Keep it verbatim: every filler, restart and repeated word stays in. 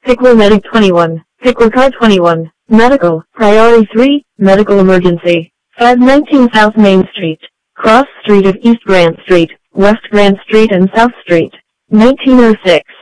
Pickler Medic twenty-one, Pickler Car twenty-one, Medical, Priority three, Medical Emergency, five nineteen South Main Street, Cross Street of East Grant Street, West Grant Street and South Street, nineteen oh six.